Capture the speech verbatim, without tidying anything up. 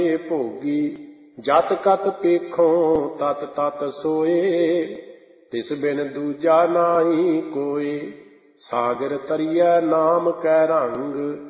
ਭੋਗੀ। ਜਤ ਕਤ ਪੇਖੋਂ ਤਤ ਤਤ ਸੋਏ, ਤਿਸ ਬਿਨ ਦੂਜਾ ਨਾਹੀ ਕੋਇ। ਸਾਗਰ ਤਰੀਐ ਨਾਮ ਕੈ ਰੰਗ,